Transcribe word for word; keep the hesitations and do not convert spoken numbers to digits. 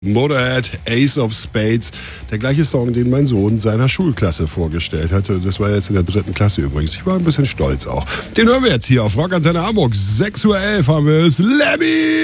Motorhead, Ace of Spades, der gleiche Song, den mein Sohn seiner Schulklasse vorgestellt hatte. Das war jetzt in der dritten Klasse übrigens. Ich war ein bisschen stolz auch. Den hören wir jetzt hier auf Rockantenne Hamburg. sechs Uhr elf haben wir es. Lemmy!